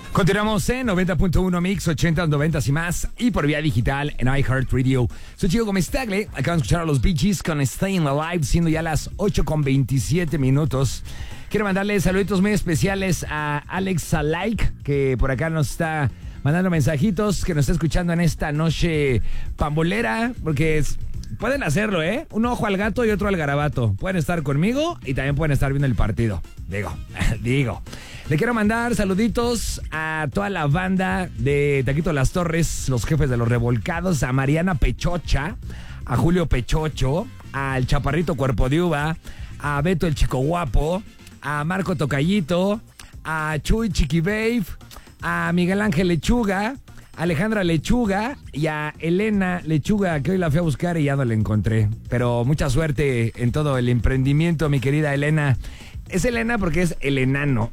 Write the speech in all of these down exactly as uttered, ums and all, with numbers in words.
Continuamos en noventa punto uno Mix, ochenta, noventa y más, y por vía digital en iHeartRadio. Soy Chico Gómez Tagle. Acaban de escuchar a los Bee Gees con Staying Alive, siendo ya las ocho con veintisiete minutos. Quiero mandarle saluditos muy especiales a Alex Salaik, que por acá nos está mandando mensajitos, que nos está escuchando en esta noche pambolera, porque es, pueden hacerlo, ¿eh? Un ojo al gato y otro al garabato. Pueden estar conmigo y también pueden estar viendo el partido. Digo, digo. Le quiero mandar saluditos a toda la banda de Taquito Las Torres, los jefes de los revolcados, a Mariana Pechocha, a Julio Pechocho, al Chaparrito Cuerpo de Uva, a Beto el Chico Guapo, a Marco Tocayito, a Chuy Chiqui Babe, a Miguel Ángel Lechuga, a Alejandra Lechuga y a Elena Lechuga, que hoy la fui a buscar y ya no la encontré. Pero mucha suerte en todo el emprendimiento, mi querida Elena. Es Elena porque es el enano,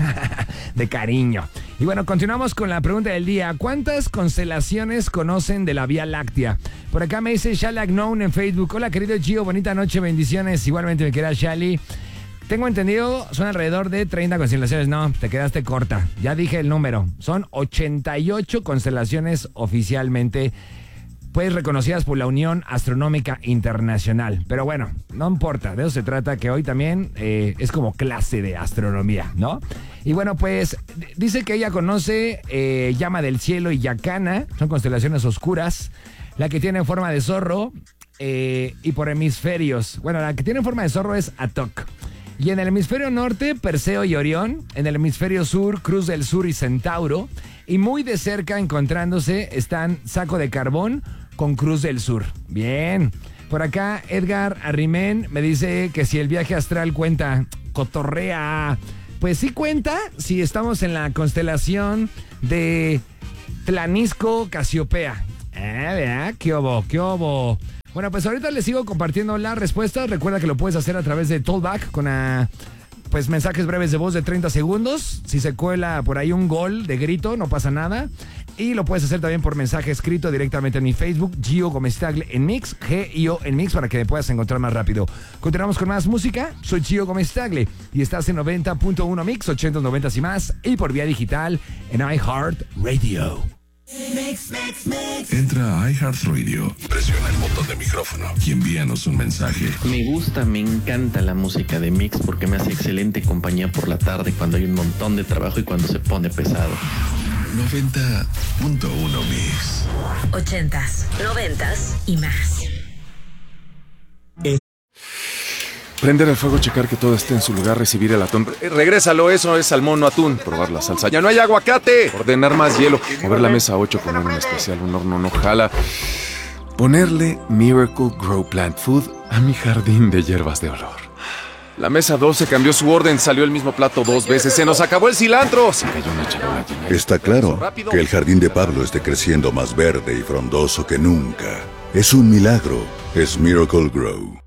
de cariño. Y bueno, continuamos con la pregunta del día. ¿Cuántas constelaciones conocen de la Vía Láctea? Por acá me dice Shally Known en Facebook. Hola, querido Gio, bonita noche, bendiciones. Igualmente, mi querida Shally. Tengo entendido, son alrededor de treinta constelaciones. No, te quedaste corta. Ya dije el número. Son ochenta y ocho constelaciones oficialmente, pues, reconocidas por la Unión Astronómica Internacional. Pero bueno, no importa, de eso se trata, que hoy también eh, es como clase de astronomía, ¿no? Y bueno, pues, dice que ella conoce eh, Llama del Cielo y Yacana, son constelaciones oscuras, la que tiene forma de zorro eh, y por hemisferios. Bueno, la que tiene forma de zorro es Atok. Y en el hemisferio norte, Perseo y Orión. En el hemisferio sur, Cruz del Sur y Centauro. Y muy de cerca, encontrándose, están Saco de Carbón con Cruz del Sur. Bien. Por acá, Edgar Arrimén me dice que si el viaje astral cuenta. Cotorrea. Pues sí cuenta si estamos en la constelación de Tlanisco Casiopea. Eh, ¿verdad? ¿Qué obo? ¿Qué obo? Bueno, pues ahorita les sigo compartiendo las respuestas. Recuerda que lo puedes hacer a través de Tollback con a, pues mensajes breves de voz de treinta segundos. Si se cuela por ahí un gol de grito, no pasa nada. Y lo puedes hacer también por mensaje escrito directamente en mi Facebook, Gio Gómez Tagle en Mix, G I O en Mix, para que me puedas encontrar más rápido. Continuamos con más música. Soy Gio Gómez Tagle y estás en noventa punto uno Mix, ochenta, noventa y más, y por vía digital en iHeartRadio. Mix, mix, mix. Entra a iHeartRadio, presiona el botón de micrófono y envíanos un mensaje. Me gusta, me encanta la música de Mix porque me hace excelente compañía por la tarde cuando hay un montón de trabajo y cuando se pone pesado. noventa punto uno Mix. Ochentas, noventas y más. Prender el fuego, checar que todo esté en su lugar, recibir el atún. Eh, regrésalo, eso es salmón, no atún. Probar la salsa. ¡Ya no hay aguacate! Ordenar más hielo. Mover la mesa a ocho, poner un especial, un horno no jala. Ponerle Miracle Grow Plant Food a mi jardín de hierbas de olor. La mesa doce cambió su orden, salió el mismo plato dos veces. ¡Se nos acabó el cilantro! Se cayó una charola llena. Está claro que el jardín de Pablo esté creciendo más verde y frondoso que nunca. Es un milagro. Es Miracle Grow.